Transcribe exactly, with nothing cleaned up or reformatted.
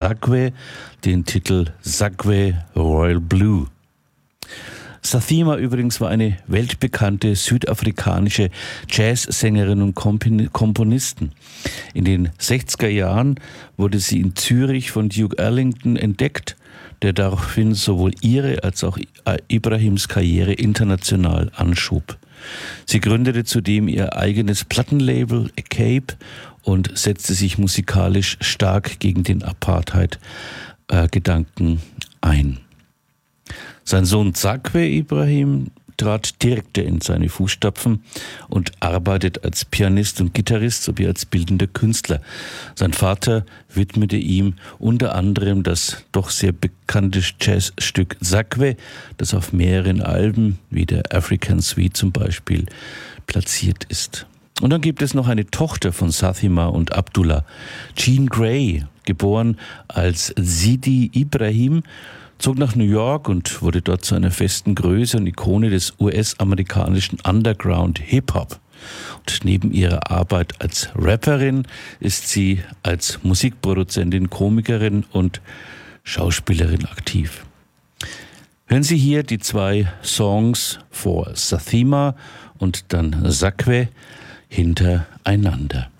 Sagwe den Titel Sagwe Royal Blue. Sathima übrigens war eine weltbekannte südafrikanische Jazzsängerin und Komponistin. In den sechziger Jahren wurde sie in Zürich von Duke Ellington entdeckt, der daraufhin sowohl ihre als auch Ibrahims Karriere international anschub. Sie gründete zudem ihr eigenes Plattenlabel A Cape und setzte sich musikalisch stark gegen den Apartheid-Gedanken ein. Sein Sohn Sagwe Ibrahim trat direkt in seine Fußstapfen und arbeitet als Pianist und Gitarrist sowie als bildender Künstler. Sein Vater widmete ihm unter anderem das doch sehr bekannte Jazzstück Sagwe, das auf mehreren Alben wie der African Suite zum Beispiel platziert ist. Und dann gibt es noch eine Tochter von Sathima und Abdullah, Jean Grey, geboren als Sidi Ibrahim, zog nach New York und wurde dort zu einer festen Größe und Ikone des U S-amerikanischen Underground-Hip-Hop. Und neben ihrer Arbeit als Rapperin ist sie als Musikproduzentin, Komikerin und Schauspielerin aktiv. Hören Sie hier die zwei Songs vor Sathima und dann Sagwe hintereinander.